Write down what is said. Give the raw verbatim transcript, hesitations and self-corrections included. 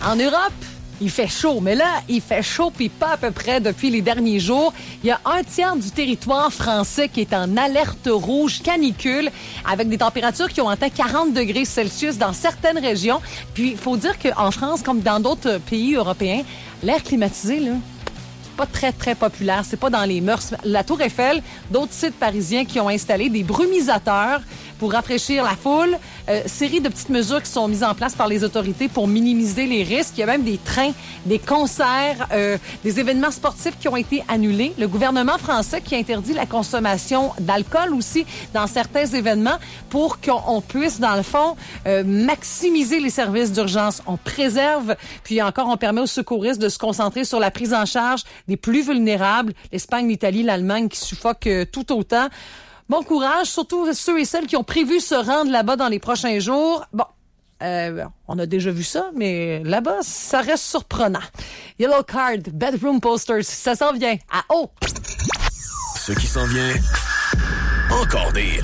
En Europe, il fait chaud, mais là, il fait chaud puis pas à peu près depuis les derniers jours. Il y a un tiers du territoire français qui est en alerte rouge canicule avec des températures qui ont atteint quarante degrés Celsius dans certaines régions. Puis, il faut dire qu'en France, comme dans d'autres pays européens, l'air climatisé, là, pas très, très populaire. C'est pas dans les mœurs. La Tour Eiffel, d'autres sites parisiens qui ont installé des brumisateurs pour rafraîchir la foule. Euh, série de petites mesures qui sont mises en place par les autorités pour minimiser les risques. Il y a même des trains, des concerts, euh, des événements sportifs qui ont été annulés. Le gouvernement français qui interdit la consommation d'alcool aussi dans certains événements pour qu'on puisse, dans le fond, euh, maximiser les services d'urgence. On préserve, puis encore, on permet aux secouristes de se concentrer sur la prise en charge des plus vulnérables. L'Espagne, l'Italie, l'Allemagne qui suffoquent euh, tout autant. Bon courage, surtout ceux et celles qui ont prévu se rendre là-bas dans les prochains jours. Bon, euh, on a déjà vu ça, mais là-bas, ça reste surprenant. Yellow Card, Bedroom Posters, ça s'en vient à haut. Ce qui s'en vient, encore des hits.